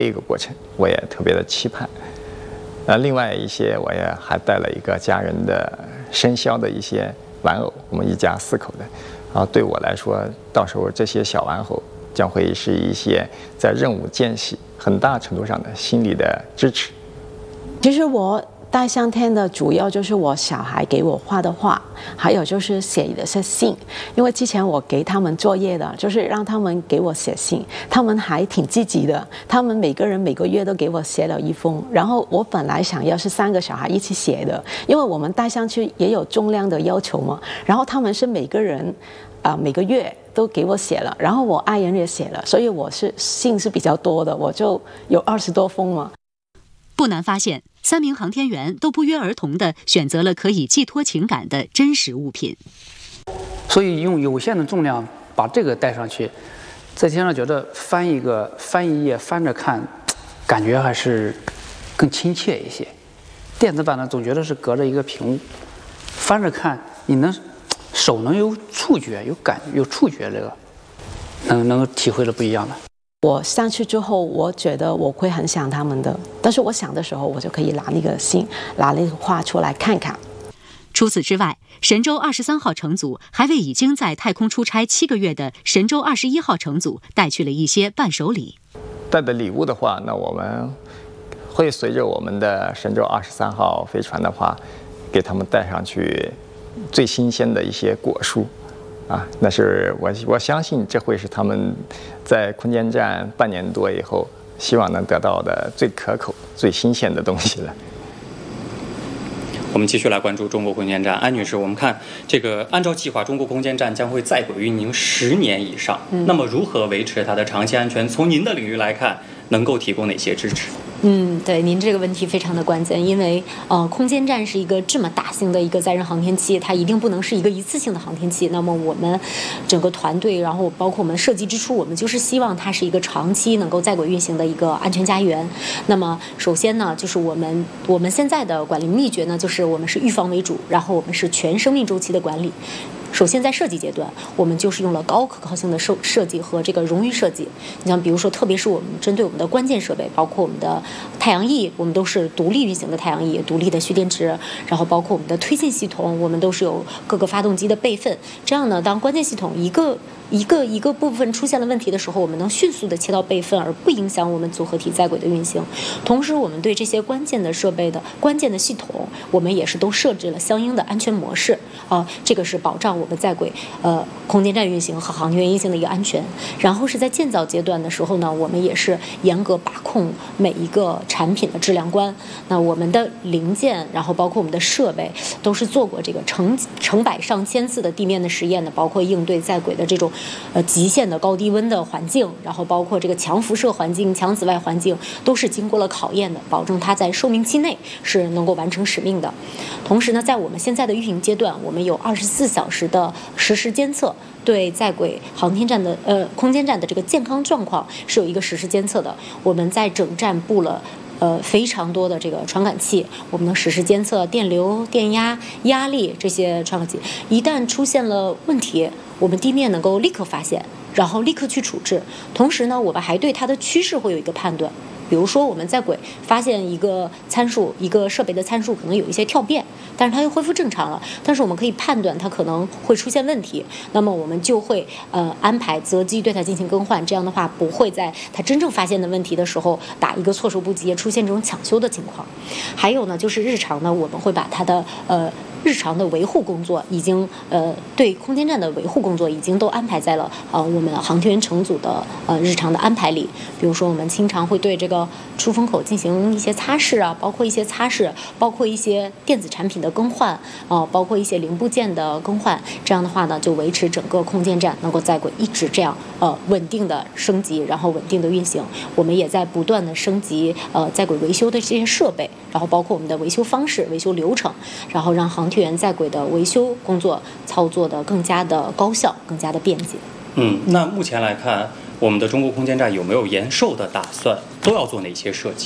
这个过程我也特别的期盼。另外一些我也还带了一个家人的生肖的一些玩偶，我们一家4口的。然后对我来说，到时候这些小玩偶将会是一些在任务间隙很大程度上的心理的支持。 其实我带相天的主要就是我小孩给我画的画，还有就是写的是信。因为之前我给他们作业的，就是让他们给我写信，他们还挺积极的，他们每个人每个月都给我写了1封。然后我本来想要是3个小孩一起写的，因为我们带上去也有重量的要求嘛。然后他们是每个人每个月都给我写了，然后我爱人也写了，所以我是信是比较多的，我就有20多封嘛。 不难发现，3名航天员都不约而同地选择了可以寄托情感的真实物品。 所以用有限的重量把这个带上去，在天上觉得翻一页翻着看，感觉还是更亲切一些。电子版呢，总觉得是隔着一个屏幕，翻着看，你手能有触觉，有触觉，这个能体会的不一样的。 我上去之后，我觉得我会很想他们的，但是我想的时候，我就可以拿那个信，拿那个画出来看看。 除此之外，神舟23号乘组还为已经在太空出差7个月的神舟21号乘组带去了一些伴手礼。 带的礼物的话，那我们会随着我们的神舟23号飞船的话，给他们带上去最新鲜的一些果蔬。那是我相信这会是他们在空间站半年多以后希望能得到的最可口、最新鲜的东西了。 我们继续来关注中国空间站，安女士，我们看这个，按照计划，中国空间站将会在轨运营10年以上。那么，如何维持它的长期安全？从您的领域来看，能够提供哪些支持？ 对，您这个问题非常的关键，因为空间站是一个这么大型的一个载人航天器，它一定不能是一个一次性的航天器。那么我们整个团队，然后包括我们设计之初，我们就是希望它是一个长期能够在轨运行的一个安全家园。那么首先呢，就是我们现在的管理秘诀呢，就是我们是预防为主，然后我们是全生命周期的管理。首先在设计阶段，我们就是用了高可靠性的设计和这个冗余设计。你像比如说，特别是我们针对我们的关键设备，包括我们的太阳翼，我们都是独立运行的太阳翼，独立的蓄电池，然后包括我们的推进系统，我们都是有各个发动机的备份。这样呢，当关键系统一个部分出现了问题的时候，我们能迅速的切到备份，而不影响我们组合体在轨的运行。同时，我们对这些关键的设备的关键的系统，我们也是都设置了相应的安全模式这个是保障我们在轨空间站运行和航天员运行的一个安全。然后是在建造阶段的时候呢，我们也是严格把控每一个产品的质量关。那我们的零件，然后包括我们的设备，都是做过这个成百上千次的地面的实验的，包括应对在轨的这种极限的高低温的环境，然后包括这个强辐射环境、强紫外环境，都是经过了考验的，保证它在寿命期内是能够完成使命的。同时呢，在我们现在的运营阶段，我们有24小时的实时监测，对在轨航天站的空间站的这个健康状况是有一个实时监测的。我们在整站布了非常多的这个传感器，我们能实时监测电流、电压、压力这些传感器，一旦出现了问题，我们地面能够立刻发现，然后立刻去处置。同时呢，我们还对它的趋势会有一个判断。比如说我们在轨发现一个参数，一个设备的参数可能有一些跳变，但是它又恢复正常了，但是我们可以判断它可能会出现问题，那么我们就会安排择机对它进行更换。这样的话不会在它真正发现的问题的时候打一个措手不及，出现这种抢修的情况。还有呢，就是日常呢，我们会把它的日常的维护工作已经对空间站的维护工作已经都安排在了我们航天员乘组的日常的安排里。比如说我们经常会对这个出风口进行一些擦拭啊，包括一些擦拭，包括一些电子产品的更换包括一些零部件的更换。这样的话呢，就维持整个空间站能够在轨一直这样稳定的升级，然后稳定的运行。我们也在不断的升级在轨维修的这些设备，然后包括我们的维修方式、维修流程，然后让航天员在轨的维修工作操作的更加的高效，更加的便捷。 那目前来看，我们的中国空间站有没有延寿的打算？都要做哪些设计？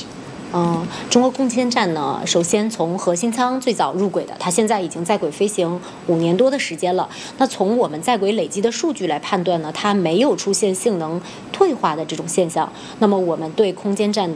中国空间站呢，首先从核心舱最早入轨的，它现在已经在轨飞行5年多的时间了。那从我们在轨累积的数据来判断呢，它没有出现性能退化的这种现象。那么我们对空间站的